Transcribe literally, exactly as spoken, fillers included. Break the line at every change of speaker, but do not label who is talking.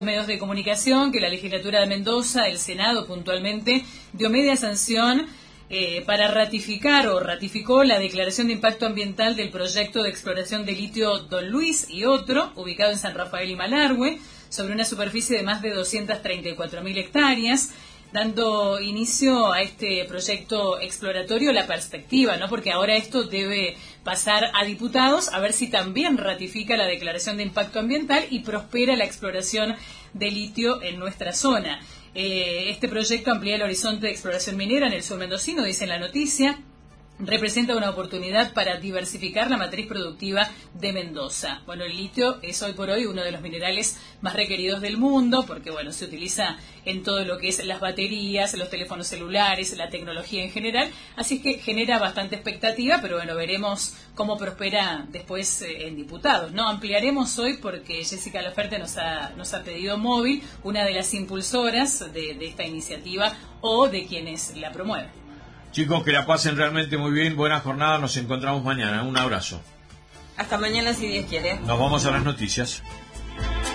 medios de comunicación que la legislatura de Mendoza, el Senado puntualmente, dio media sanción eh, para ratificar o ratificó la declaración de impacto ambiental del proyecto de exploración de litio Don Luis y otro, ubicado en San Rafael y Malargüe, sobre una superficie de más de doscientas treinta y cuatro mil hectáreas, dando inicio a este proyecto exploratorio la perspectiva, ¿no? Porque ahora esto debe pasar a diputados a ver si también ratifica la declaración de impacto ambiental y prospera la exploración de litio en nuestra zona. Eh, este proyecto amplía el horizonte de exploración minera en el sur mendocino, dice en la noticia. Representa una oportunidad para diversificar la matriz productiva de Mendoza. Bueno, el litio es hoy por hoy uno de los minerales más requeridos del mundo porque, bueno, se utiliza en todo lo que es las baterías, los teléfonos celulares, la tecnología en general, así es que genera bastante expectativa, pero bueno, veremos cómo prospera después eh, en diputados, ¿no? Ampliaremos hoy porque Jessica Laferte nos ha, nos ha pedido móvil, una de las impulsoras de, de esta iniciativa o de quienes la promueven.
Chicos, que la pasen realmente muy bien. Buena jornada. Nos encontramos mañana. Un abrazo.
Hasta mañana, si Dios quiere.
Nos vamos a las noticias.